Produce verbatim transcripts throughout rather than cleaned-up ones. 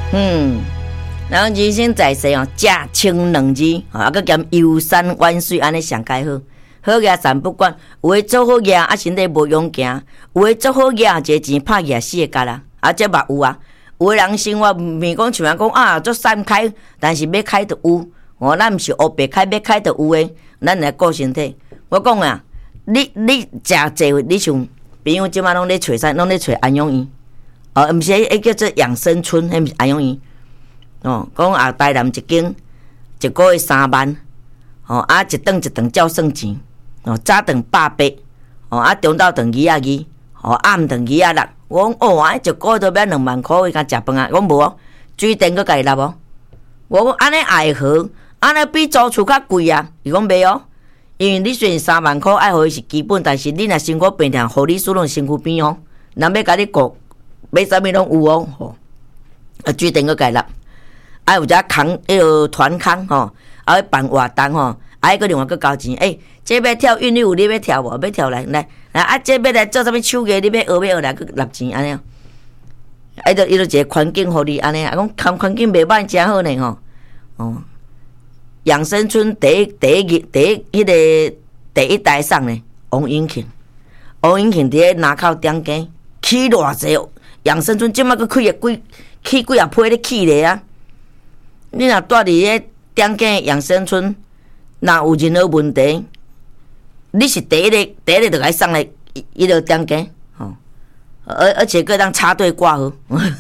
嗯，然后人生在世哦，食清两字，啊，佮兼游山玩水安尼上介好。好业散不管，有诶做好业啊，身体无勇行；有诶做好业啊，一个钱拍业死诶家啦，啊，这嘛有啊。有诶人生活毋是讲像人讲啊，做散开，但是要开就有。哦，咱毋是黑白开，要开就有诶。咱来顾身体。我讲啊，你你食济，你像朋友即马拢咧找啥？拢咧找安养院。哦，毋是迄叫做养生村，迄毋是安养院。哦，讲啊，台南一间，一个月三万。哦，啊，一顿一顿照算钱。哦，早顿百八。哦，啊，中昼顿二啊二。哦，暗顿二啊六。我讲哦，啊，一个月都要两万箍，伊甲食饭啊？我无哦，水电佫家己纳无？我讲安尼爱好。安尼比租厝较贵啊！伊讲袂哦，因为你虽然三万箍爱互伊是基本，但是你若辛苦病痛，护理师拢身躯边哦，人要甲你顾，买啥物拢有哦，吼。啊，水电佫家纳，啊有只空迄个团空吼，啊要办活动吼，啊迄个另外佫交钱。诶、欸，这要跳韵律舞，你要跳无？要跳来来来啊！这要来做啥物手艺？你要学要学来佫纳钱安尼啊？啊，伊就伊就一个环境互你安尼啊，讲环环境袂歹，真好呢吼，哦。养生村第一第一第一迄个第一代上呢，王永庆，王永庆伫咧南口点间起偌济养生村，即摆佫开啊几起几啊批咧起咧啊！你若住伫咧点间养生村，若有任何问题，你是第一个第一个就该送来伊个点间吼，而而且佫当插队挂号，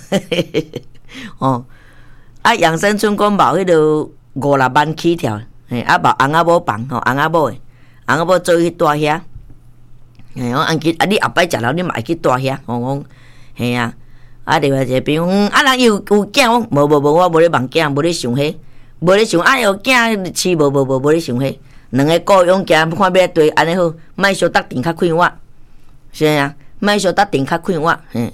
哦，啊养生村讲无迄个。五六万起跳，嘿，啊无翁仔某房吼，翁仔某诶，翁仔某做去住遐，嘿，我按去啊，你后摆食了，你嘛会去住遐，我讲，嘿啊，啊另外一个朋友，嗯，啊人有有囝，我无无无，我无咧望囝，无咧想迄，无咧想，啊有囝饲无无无无咧想迄，两个顾勇行，看要对安尼好，莫小搭电较快活，是啊，莫小搭电较快活，嘿。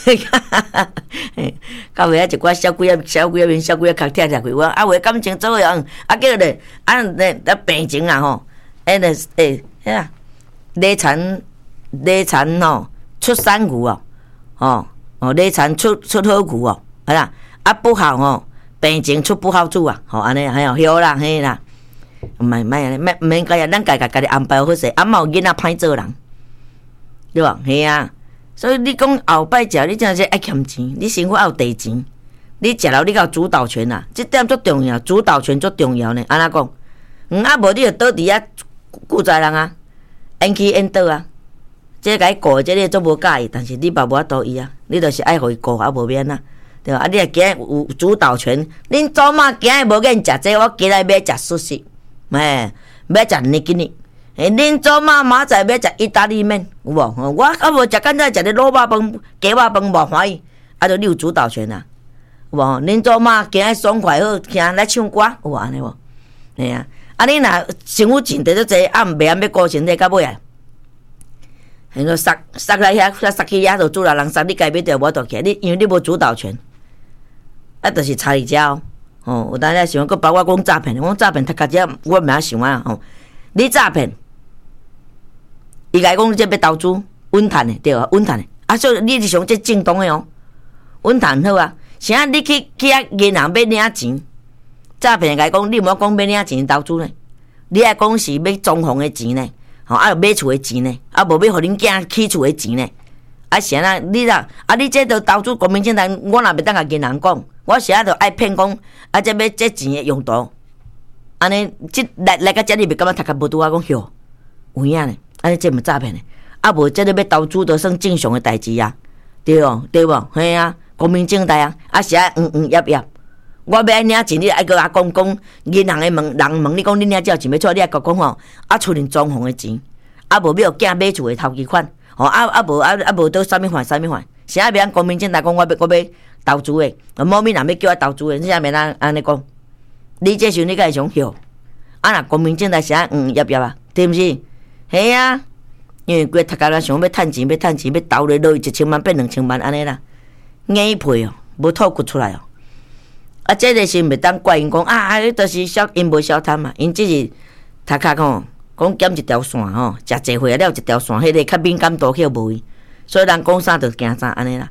到尾啊，一寡小鬼啊、小鬼啊面、小鬼啊，壳拆拆开，我啊，为感情做伙样，啊，叫咧，啊，咧，咧病情啊吼，哎咧，哎，遐啊，累残，累残吼，出山牛哦，哦，哦，累残出出好牛哦，係啦，啊不好吼，病情出不好處啊，吼，安尼，係哦，好啦，嘿啦，唔係唔係，免免家己，咱家家家己安排好勢，啊，冇囡仔歹做人，對吧？係啊。所以你讲后摆食，你真是爱欠钱，你生活要有地钱，你食了你有主导权啊，这点足重要，主导权足重要呢。安怎讲？嗯，啊无你就倒伫遐顾在人啊，演起演倒啊，这个顾，这个足无介意，但是你嘛无法度伊啊，你就是爱互伊顾，啊无免啊，对吧？啊，你若今日有主导权，恁祖妈今日无瘾食这，我今日要食素食，哎，要食尼吉尼。诶，恁祖妈明仔要食意大利面，有无？我啊无食干早食咧卤肉饭、鸡肉饭无欢喜，啊，就你有主导权啊，有无？恁祖妈今日爽快好，听来唱歌，有无安尼无？嘿啊，啊你若生活钱得足济，啊毋袂晓要顾身体，到尾啊，迄个塞塞来遐，塞去遐就主人人塞，你家要着无倒起来，你因为你无主导权，啊，就是差伫遮哦。哦，有当时想，佫包括讲诈骗，讲诈骗，他家只我毋晓想啊吼，你诈骗。伊甲伊讲，你这要投资稳赚的，对啊，稳赚的。啊，所以你是想这正当的哦，稳赚好啊。啥你去去遐银行要领钱，诈骗甲伊讲，你毋好讲要领钱投资呢，你爱讲是要装潢的钱呢，吼，啊，买厝的钱呢，啊，无要互恁囝起厝的钱呢。啊，啥啊？你啦，啊，你这都投资国民政党，我若袂当甲银行讲，我啥都爱骗讲，啊，这要这钱的用途，安尼，即来来到这里，袂感觉读甲无拄啊，讲哟，有影呢。安尼这毋诈骗嘞，啊无这个要投资都算正常的代志啊，对哦，对无？嘿啊，国民正大啊，啊是啊，嗯嗯业业，我要爱领钱，你爱甲我讲讲，银行的问人问你讲你领这钱要错，你爱甲讲吼，啊厝恁装潢的钱，啊无要囝买厝的头期款，吼啊啊无啊啊无倒啥物还啥物还，啥要按国民正大讲我要我要投资的，某物人要叫我投资的，你啥免安安尼讲？你这时候你该会想哟，啊若国民正大啥嗯业业啊，对毋是？嘿啊，因为规读家人想要趁钱，要趁钱，要投咧落一千万变两千万安尼啦，硬配哦，无吐骨出来哦。啊，这个是袂当怪因讲啊，迄都是小因无小贪嘛，因只是头壳吼讲减一条线吼，食济岁了一条线，迄个较敏感度去无伊，所以人讲啥就惊啥安尼啦。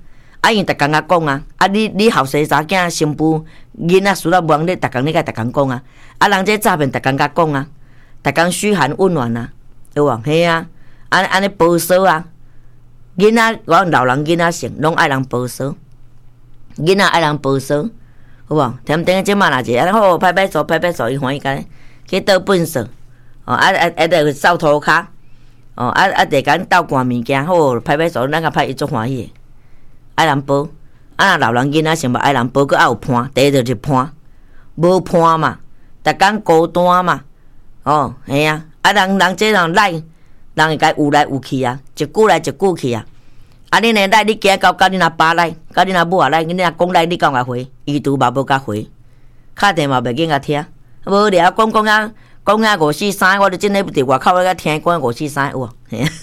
啊，伊逐工甲讲啊，啊，你你后生查囝新妇囡仔输了忙，你逐工你甲逐工讲啊，啊，人这诈骗逐工甲讲啊，逐工嘘寒问暖啊，有无？嘿啊，安安尼保守啊，囡仔我老人囡仔性拢爱人保守，囡仔爱人保守，有无？踮顶即马若者，啊好拍拍手拍拍手，伊欢喜干去倒粪扫，哦啊啊啊，着扫涂骹，哦啊啊，地间倒寒物件，好拍拍手，咱甲拍伊足欢喜。爱人保，啊！老人囡仔想要爱人保，佮爱有伴，第一就是伴，无伴嘛，逐工孤单嘛，哦，嘿啊，啊人人这人来，人会甲有来有去啊，一句来一句去啊，啊恁的来，你惊到甲恁阿爸来，甲恁阿母啊来，恁阿讲来，你敢甲回？伊拄嘛无甲回，敲电话袂紧甲听，无聊讲讲啊，讲啊五四三，我就真诶伫外口咧听讲五四三有无？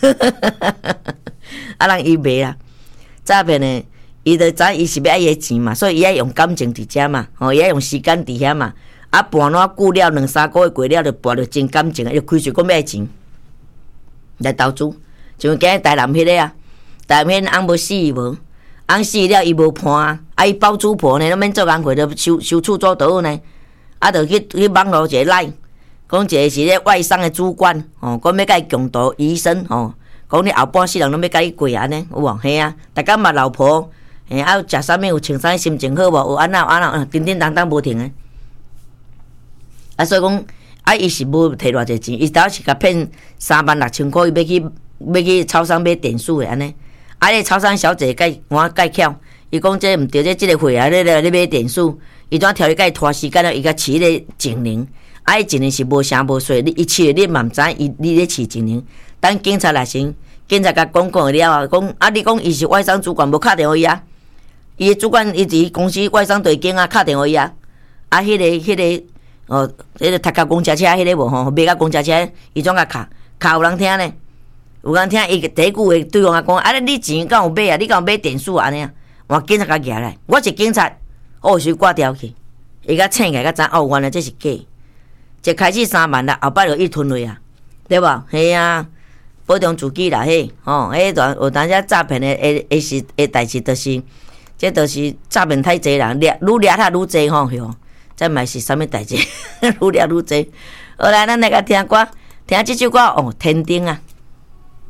啊人伊袂啊。诈骗呢，伊就知伊是要爱伊钱嘛，所以伊爱用感情伫遮嘛，吼，伊爱用时间伫遐嘛，啊，半烂久了两三个月过了，就跋着真感情，就开始讲要爱钱来投资，像今日台南迄个啊，台南翁无死伊无，翁死了伊无伴啊，啊伊包租婆呢，拢免做工课，就收收厝做倒好呢，啊，就去去网络一个来，讲一个是咧外商的主管，吼，讲要甲伊共度医生，吼。讲你后半世人拢要甲伊过安尼，有无？嘿啊，逐工嘛老婆，嘿啊，食啥物有穿啥心情好无？有安那安那，叮叮当当无停诶。啊，所以讲，啊，伊是无摕偌济钱，伊头是甲骗三万六千块，伊要去要去超商买电视诶安尼。啊，迄超商小姐介我介巧，伊讲这毋对，这即个货啊，你你买电视，伊怎跳伊甲伊拖时间了，伊甲饲迄个精灵，啊，伊精灵是无声无碎，你伊饲你嘛毋知，伊你咧饲精灵。等警察来先，警察甲讲讲了啊，讲啊，你讲伊是外商主管，无敲电话伊啊？伊个主管伊伫公司外商对经啊，敲电话伊啊？啊，迄、那个、迄、那个哦，迄、那个读甲公车车迄个无吼，买甲公车车，伊怎甲敲？敲有人听呢？有人听，伊第一句话对方啊讲，啊，你钱敢有买啊？你敢有买电视安尼啊？我警察甲举来，我是警察，哦，是挂掉去，伊甲醒起来，甲知哦，原来这是假，一开始三万啦，后摆就一吞落啊，对无？系啊。保重自己啦，嘿，吼，迄段有当时诈骗的，诶诶是诶代志，就是这就是诈骗太济人，掠愈掠较愈济吼，吼，这嘛是啥物代志，愈掠愈济。后来咱来甲听歌，听即首歌哦，天顶啊。